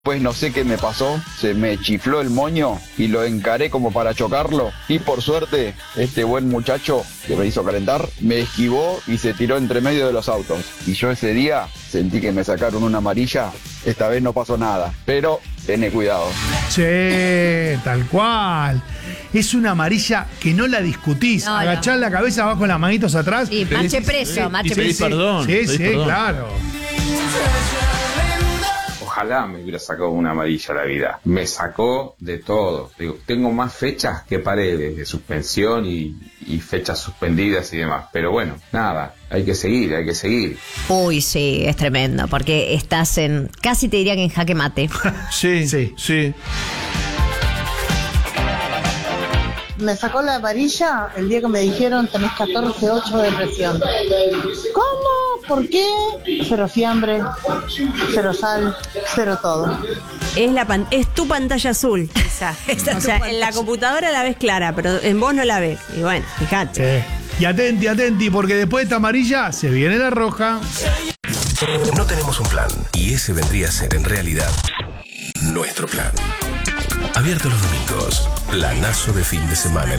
Pues no sé qué me pasó, se me chifló el moño y lo encaré como para chocarlo. Y por suerte, este buen muchacho que me hizo calentar, me esquivó y se tiró entre medio de los autos. Y yo ese día sentí que me sacaron una amarilla. Esta vez no pasó nada, pero tené cuidado. Che, tal cual. Es una amarilla que no la discutís. No, Agachás la cabeza abajo, las manitos atrás. Sí, mache preso, mache pedís preso. perdón. Sí, pedís sí, perdón. claro. Ojalá me hubiera sacado una amarilla la vida. Me sacó de todo. Digo, tengo más fechas que paredes de suspensión y fechas suspendidas y demás. Pero bueno, nada, hay que seguir, hay que seguir. Uy, sí, es tremendo, porque estás casi te diría que en jaque mate. Sí, Sí. sí. Me sacó la amarilla el día que me dijeron tenés 14,8 de presión. ¿Cómo? ¿Por qué? Cero fiambre, cero sal, cero todo. Es tu pantalla azul. Esa. O sea, en la computadora la ves clara, pero en vos no la ves. Y bueno, fíjate. Y atenti, porque después de esta amarilla se viene la roja. No tenemos un plan y ese vendría a ser en realidad nuestro plan. Abierto los domingos, planazo de fin de semana en